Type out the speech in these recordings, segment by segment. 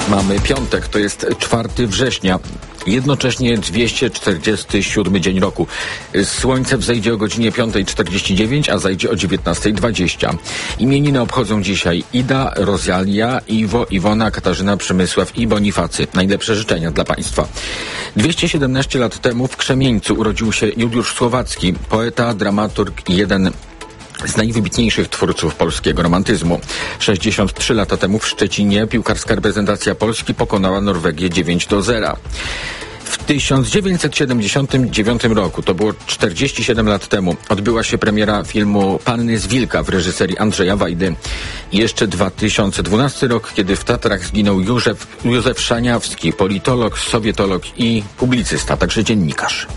Mamy piątek, to jest 4 września, jednocześnie 247 dzień roku. Słońce wzejdzie o godzinie 5:49, a zajdzie o 19:20. Imieniny obchodzą dzisiaj Ida, Rosalia, Iwo, Iwona, Katarzyna, Przemysław i Bonifacy. Najlepsze życzenia dla Państwa. 217 lat temu w Krzemieńcu urodził się Juliusz Słowacki, poeta, dramaturg i jeden z najwybitniejszych twórców polskiego romantyzmu. 63 lata temu w Szczecinie piłkarska reprezentacja Polski pokonała Norwegię 9-0. W 1979 roku, to było 47 lat temu, odbyła się premiera filmu Panny z Wilka w reżyserii Andrzeja Wajdy. I jeszcze 2012 rok, kiedy w Tatrach zginął Józef Szaniawski, politolog, sowietolog i publicysta, także dziennikarz.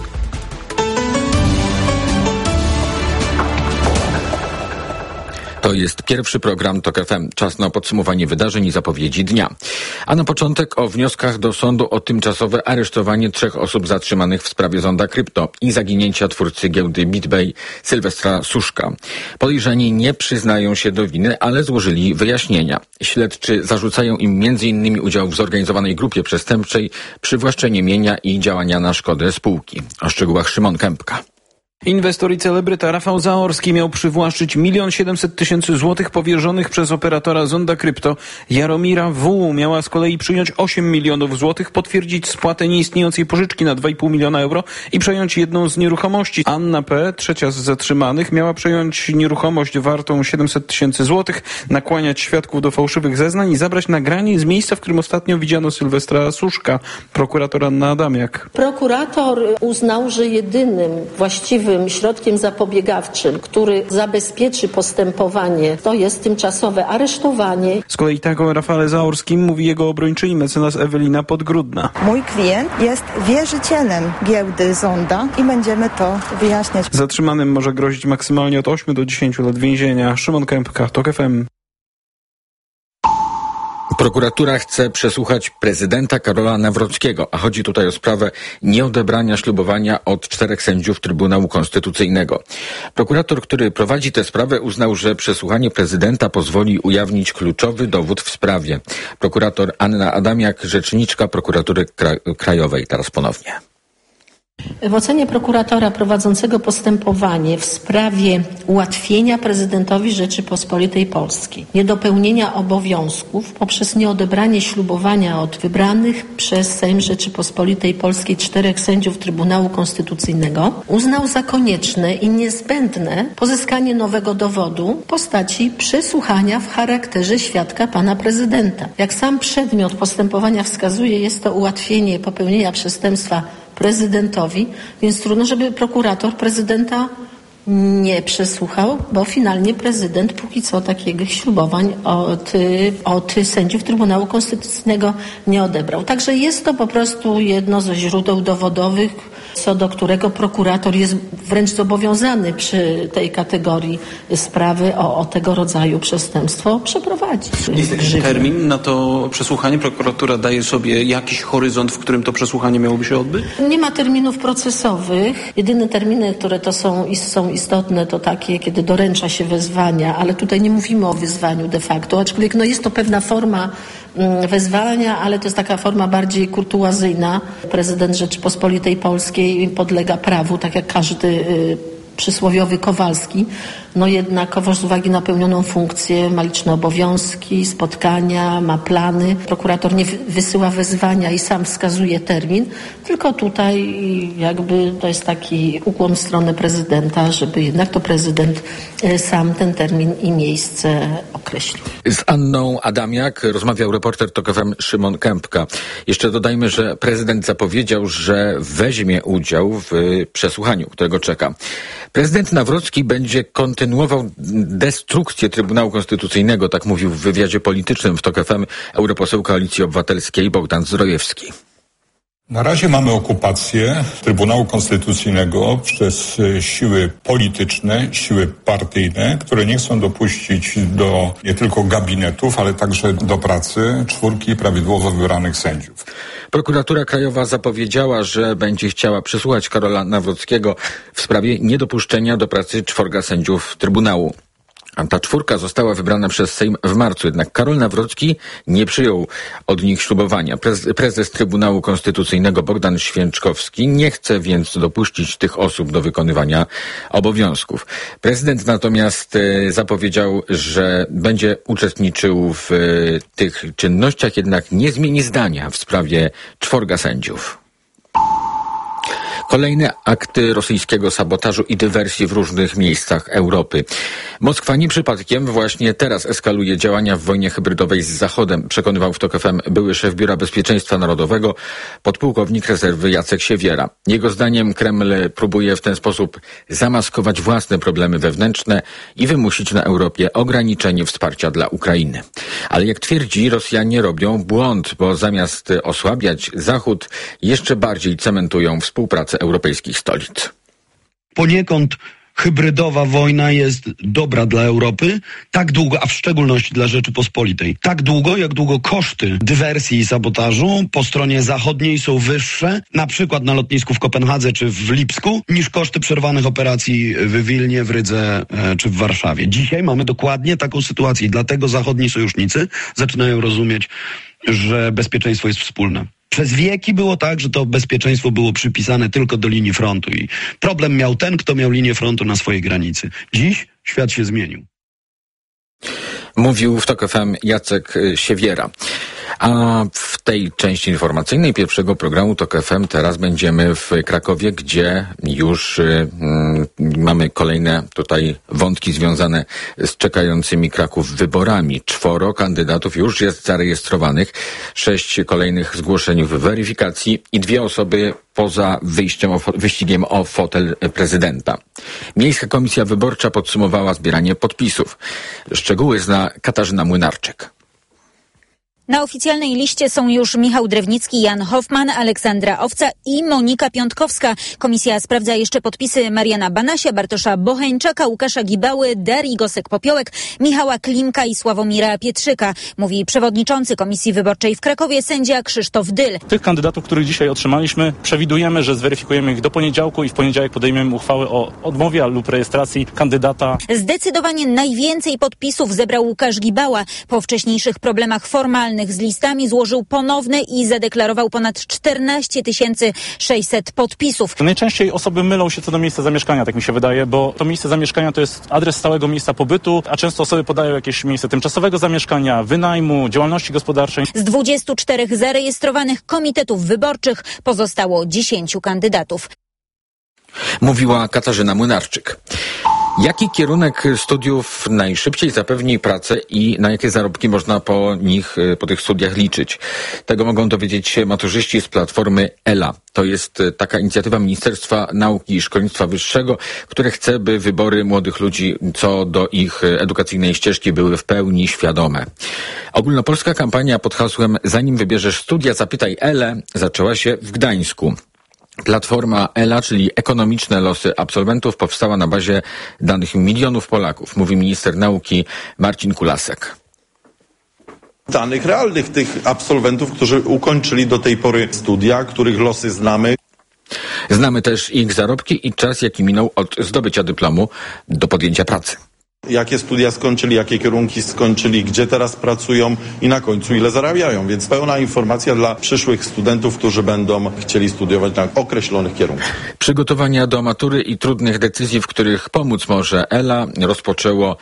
To jest pierwszy program TOK FM. Czas na podsumowanie wydarzeń i zapowiedzi dnia. A na początek o wnioskach do sądu o tymczasowe aresztowanie 3 osób zatrzymanych w sprawie Zonda Krypto i zaginięcia twórcy giełdy BitBay Sylwestra Suszka. Podejrzani nie przyznają się do winy, ale złożyli wyjaśnienia. Śledczy zarzucają im m.in. udział w zorganizowanej grupie przestępczej, przywłaszczenie mienia i działania na szkodę spółki. O szczegółach Szymon Kępka. Inwestor i celebryta Rafał Zaorski miał przywłaszczyć 1 700 000 złotych powierzonych przez operatora Zonda Krypto. Jaromira W. miała z kolei przyjąć 8 milionów złotych, potwierdzić spłatę nieistniejącej pożyczki na 2,5 miliona euro i przejąć jedną z nieruchomości. Anna P., trzecia z zatrzymanych, miała przejąć nieruchomość wartą 700 000 złotych, nakłaniać świadków do fałszywych zeznań i zabrać nagranie z miejsca, w którym ostatnio widziano Sylwestra Suszka. Prokurator Anna Adamiak. Prokurator uznał, że jedynym właściwym środkiem zapobiegawczym, który zabezpieczy postępowanie, to jest tymczasowe aresztowanie. Z kolei tak o Rafale Zaorskim mówi jego obrończyni mecenas Ewelina Podgrudna. Mój klient jest wierzycielem giełdy Zonda i będziemy to wyjaśniać. Zatrzymanym może grozić maksymalnie od 8 do 10 lat więzienia. Szymon Kępka, TOK FM. Prokuratura chce przesłuchać prezydenta Karola Nawrockiego, a chodzi tutaj o sprawę nieodebrania ślubowania od 4 sędziów Trybunału Konstytucyjnego. Prokurator, który prowadzi tę sprawę, uznał, że przesłuchanie prezydenta pozwoli ujawnić kluczowy dowód w sprawie. Prokurator Anna Adamiak, rzeczniczka Prokuratury Krajowej. Teraz ponownie. W ocenie prokuratora prowadzącego postępowanie w sprawie ułatwienia prezydentowi Rzeczypospolitej Polskiej niedopełnienia obowiązków poprzez nieodebranie ślubowania od wybranych przez Sejm Rzeczypospolitej Polskiej 4 sędziów Trybunału Konstytucyjnego uznał za konieczne i niezbędne pozyskanie nowego dowodu w postaci przesłuchania w charakterze świadka pana prezydenta. Jak sam przedmiot postępowania wskazuje, jest to ułatwienie popełnienia przestępstwa prezydentowi, więc trudno, żeby prokurator prezydenta nie przesłuchał, bo finalnie prezydent póki co takich ślubowań od sędziów Trybunału Konstytucyjnego nie odebrał. Także jest to po prostu jedno ze źródeł dowodowych, co do którego prokurator jest wręcz zobowiązany przy tej kategorii sprawy o tego rodzaju przestępstwo przeprowadzić. Jest jakiś termin na to przesłuchanie? Prokuratura daje sobie jakiś horyzont, w którym to przesłuchanie miałoby się odbyć? Nie ma terminów procesowych. Jedyne terminy, które to są istotne, to takie, kiedy doręcza się wezwania, ale tutaj nie mówimy o wezwaniu de facto, aczkolwiek jest to pewna forma wezwania, ale to jest taka forma bardziej kurtuazyjna. Prezydent Rzeczypospolitej Polskiej podlega prawu, tak jak każdy przysłowiowy Kowalski. Jednakowoż z uwagi na pełnioną funkcję ma liczne obowiązki, spotkania, ma plany. Prokurator nie wysyła wezwania i sam wskazuje termin, tylko tutaj jakby to jest taki ukłon w stronę prezydenta, żeby jednak to prezydent sam ten termin i miejsce określił. Z Anną Adamiak rozmawiał reporter TOK FM Szymon Kępka. Jeszcze dodajmy, że prezydent zapowiedział, że weźmie udział w przesłuchaniu, którego czeka. Prezydent Nawrocki będzie kontynuował destrukcję Trybunału Konstytucyjnego, tak mówił w wywiadzie politycznym w TOK FM europoseł Koalicji Obywatelskiej Bogdan Zdrojewski. Na razie mamy okupację Trybunału Konstytucyjnego przez siły polityczne, siły partyjne, które nie chcą dopuścić do nie tylko gabinetów, ale także do pracy 4 prawidłowo wybranych sędziów. Prokuratura Krajowa zapowiedziała, że będzie chciała przesłuchać Karola Nawrockiego w sprawie niedopuszczenia do pracy 4 sędziów Trybunału. Ta czwórka została wybrana przez Sejm w marcu, jednak Karol Nawrocki nie przyjął od nich ślubowania. Prezes Trybunału Konstytucyjnego Bogdan Święczkowski nie chce więc dopuścić tych osób do wykonywania obowiązków. Prezydent natomiast zapowiedział, że będzie uczestniczył w tych czynnościach, jednak nie zmieni zdania w sprawie czworga sędziów. Kolejne akty rosyjskiego sabotażu i dywersji w różnych miejscach Europy. Moskwa nie przypadkiem właśnie teraz eskaluje działania w wojnie hybrydowej z Zachodem, przekonywał w TOK FM były szef Biura Bezpieczeństwa Narodowego, podpułkownik rezerwy Jacek Siewiera. Jego zdaniem Kreml próbuje w ten sposób zamaskować własne problemy wewnętrzne i wymusić na Europie ograniczenie wsparcia dla Ukrainy. Ale jak twierdzi, Rosjanie robią błąd, bo zamiast osłabiać Zachód, jeszcze bardziej cementują współpracę europejskich stolic. Poniekąd hybrydowa wojna jest dobra dla Europy, tak długo, a w szczególności dla Rzeczypospolitej. Tak długo, jak długo koszty dywersji i sabotażu po stronie zachodniej są wyższe, na przykład na lotnisku w Kopenhadze czy w Lipsku, niż koszty przerwanych operacji w Wilnie, w Rydze czy w Warszawie. Dzisiaj mamy dokładnie taką sytuację i dlatego zachodni sojusznicy zaczynają rozumieć, że bezpieczeństwo jest wspólne. Przez wieki było tak, że to bezpieczeństwo było przypisane tylko do linii frontu i problem miał ten, kto miał linię frontu na swojej granicy. Dziś świat się zmienił. Mówił w TOK FM Jacek Siewiera. A w tej części informacyjnej pierwszego programu TOK FM teraz będziemy w Krakowie, gdzie już mamy kolejne tutaj wątki związane z czekającymi Kraków wyborami. 4 kandydatów już jest zarejestrowanych, 6 kolejnych zgłoszeń w weryfikacji i 2 osoby poza wyścigiem o fotel prezydenta. Miejska Komisja Wyborcza podsumowała zbieranie podpisów. Szczegóły zna Katarzyna Młynarczyk. Na oficjalnej liście są już Michał Drewnicki, Jan Hoffman, Aleksandra Owca i Monika Piątkowska. Komisja sprawdza jeszcze podpisy Mariana Banasia, Bartosza Bocheńczaka, Łukasza Gibały, Darii Gosek-Popiołek, Michała Klimka i Sławomira Pietrzyka, mówi przewodniczący Komisji Wyborczej w Krakowie, sędzia Krzysztof Dyl. Tych kandydatów, których dzisiaj otrzymaliśmy, przewidujemy, że zweryfikujemy ich do poniedziałku i w poniedziałek podejmiemy uchwałę o odmowie lub rejestracji kandydata. Zdecydowanie najwięcej podpisów zebrał Łukasz Gibała. Po wcześniejszych problemach formalnych z listami złożył ponowne i zadeklarował ponad 14 600 podpisów. Najczęściej osoby mylą się co do miejsca zamieszkania, tak mi się wydaje, bo to miejsce zamieszkania to jest adres stałego miejsca pobytu, a często osoby podają jakieś miejsce tymczasowego zamieszkania, wynajmu, działalności gospodarczej. Z 24 zarejestrowanych komitetów wyborczych pozostało 10 kandydatów. Mówiła Katarzyna Młynarczyk. Jaki kierunek studiów najszybciej zapewni pracę i na jakie zarobki można po tych studiach liczyć? Tego mogą dowiedzieć się maturzyści z platformy ELA. To jest taka inicjatywa Ministerstwa Nauki i Szkolnictwa Wyższego, które chce, by wybory młodych ludzi co do ich edukacyjnej ścieżki były w pełni świadome. Ogólnopolska kampania pod hasłem "Zanim wybierzesz studia, zapytaj ELę" zaczęła się w Gdańsku. Platforma ELA, czyli Ekonomiczne losy absolwentów, powstała na bazie danych milionów Polaków, mówi minister nauki Marcin Kulasek. Danych realnych tych absolwentów, którzy ukończyli do tej pory studia, których losy znamy. Znamy też ich zarobki i czas, jaki minął od zdobycia dyplomu do podjęcia pracy. Jakie studia skończyli, jakie kierunki skończyli, gdzie teraz pracują i na końcu ile zarabiają. Więc pełna informacja dla przyszłych studentów, którzy będą chcieli studiować na określonych kierunkach. Przygotowania do matury i trudnych decyzji, w których pomóc może ELA, rozpoczęło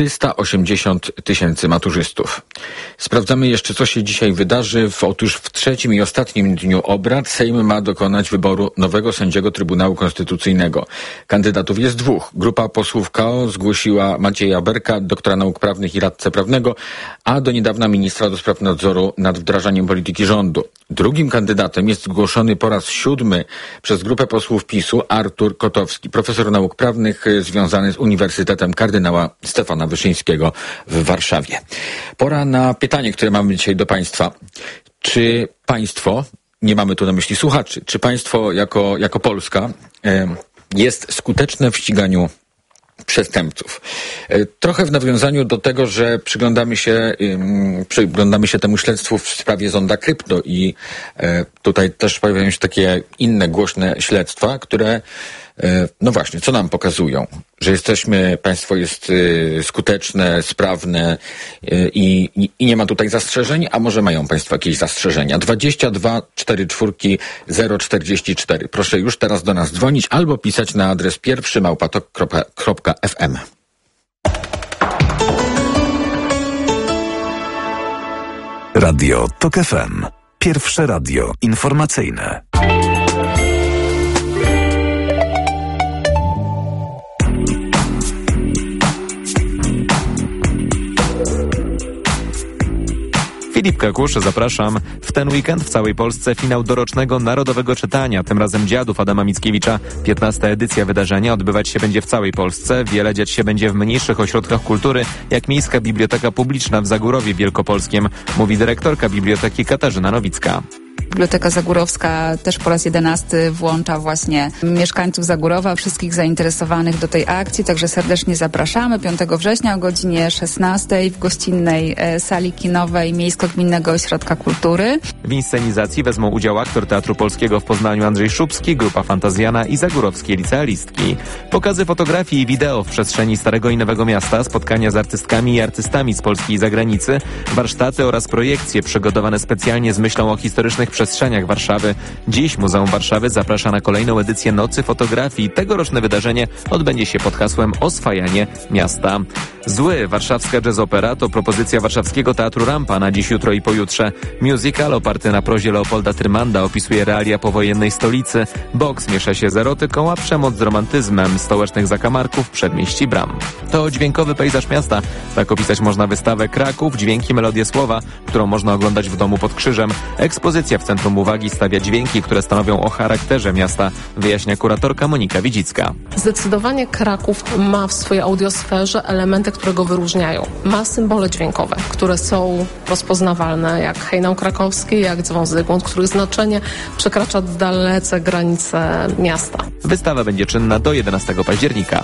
380 000 maturzystów. Sprawdzamy jeszcze, co się dzisiaj wydarzy. Otóż w trzecim i ostatnim dniu obrad Sejm ma dokonać wyboru nowego sędziego Trybunału Konstytucyjnego. Kandydatów jest 2. Grupa posłów KO zgłosiła Macieja Berka, doktora nauk prawnych i radcę prawnego, a do niedawna ministra do spraw nadzoru nad wdrażaniem polityki rządu. Drugim kandydatem jest zgłoszony po raz 7 przez grupę posłów PiS-u Artur Kotowski, profesor nauk prawnych związany z Uniwersytetem Kardynała Stefana Wyszyńskiego w Warszawie. Pora na pytanie, które mamy dzisiaj do Państwa. Czy państwo, nie mamy tu na myśli słuchaczy, czy państwo jako Polska jest skuteczne w ściganiu przestępców? Trochę w nawiązaniu do tego, że przyglądamy się temu śledztwu w sprawie Zonda Krypto i tutaj też pojawiają się takie inne głośne śledztwa, które No właśnie, co nam pokazują? Że państwo jest skuteczne, sprawne i nie ma tutaj zastrzeżeń, a może mają państwo jakieś zastrzeżenia? 22 44 044. Proszę już teraz do nas dzwonić albo pisać na adres pierwszy@tok.fm. Radio TOK FM. Pierwsze radio informacyjne. Filip Kakusz, zapraszam. W ten weekend w całej Polsce finał dorocznego Narodowego Czytania, tym razem Dziadów Adama Mickiewicza. 15. edycja wydarzenia odbywać się będzie w całej Polsce. Wiele dziać się będzie w mniejszych ośrodkach kultury, jak Miejska Biblioteka Publiczna w Zagórowie Wielkopolskim, mówi dyrektorka biblioteki Katarzyna Nowicka. Biblioteka Zagórowska też po raz 11 włącza właśnie mieszkańców Zagórowa, wszystkich zainteresowanych do tej akcji, także serdecznie zapraszamy 5 września o godzinie 16 w gościnnej sali kinowej Miejsko-Gminnego Ośrodka Kultury. W inscenizacji wezmą udział aktor Teatru Polskiego w Poznaniu Andrzej Szubski, grupa Fantazjana i zagórowskie licealistki. Pokazy fotografii i wideo w przestrzeni Starego i Nowego Miasta, spotkania z artystkami i artystami z Polski i zagranicy, warsztaty oraz projekcje przygotowane specjalnie z myślą o historycznych przestrzeniach Warszawy. Dziś Muzeum Warszawy zaprasza na kolejną edycję Nocy Fotografii. Tegoroczne wydarzenie odbędzie się pod hasłem Oswajanie miasta. Zły warszawska jazzopera to propozycja warszawskiego Teatru Rampa na dziś, jutro i pojutrze. Musical oparty na prozie Leopolda Trymanda opisuje realia powojennej stolicy. Boks miesza się z erotyką, a przemoc z romantyzmem stołecznych zakamarków przedmieści Bram. To dźwiękowy pejzaż miasta. Tak opisać można wystawę Kraków, dźwięki, melodie, słowa, którą można oglądać w domu pod krzyżem. Ekspozycja w centrum uwagi stawia dźwięki, które stanowią o charakterze miasta, wyjaśnia kuratorka Monika Widzicka. Zdecydowanie Kraków ma w swojej audiosferze elementy, które go wyróżniają. Ma symbole dźwiękowe, które są rozpoznawalne, jak hejnał krakowski, jak dzwon Zygmunt, których znaczenie przekracza dalece granice miasta. Wystawa będzie czynna do 11 października.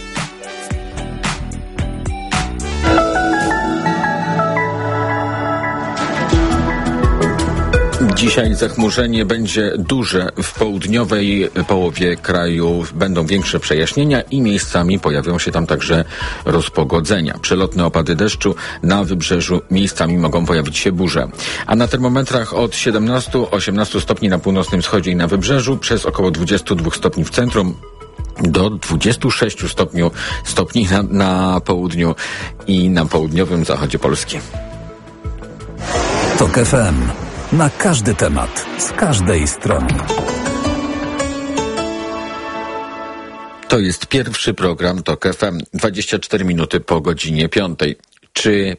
Dzisiaj zachmurzenie będzie duże. W południowej połowie kraju będą większe przejaśnienia i miejscami pojawią się tam także rozpogodzenia. Przelotne opady deszczu na wybrzeżu, miejscami mogą pojawić się burze. A na termometrach od 17-18 stopni na północnym wschodzie i na wybrzeżu, przez około 22 stopni w centrum, do 26 stopni na południu i na południowym zachodzie Polski. TOK FM. Na każdy temat, z każdej strony. To jest pierwszy program TOK FM. 24 minuty po godzinie 5. Czy